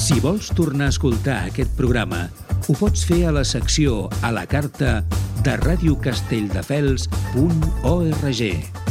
Si vols tornar a escoltar aquest programa, ho pots fer a la secció a la carta de radiocastelldefels.org.